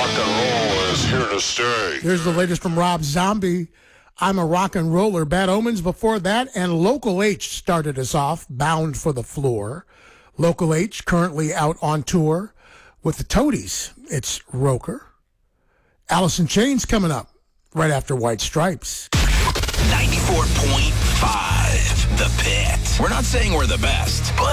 rock and roll is here to stay. Here's the latest from Rob Zombie. I'm a rock and roller. Bad Omens before that, and Local H started us off, Bound for the Floor. Local H currently out on tour with the Toadies. It's Roker. Alice in Chains coming up right after White Stripes. 94.5 The Pit. We're not saying we're the best, but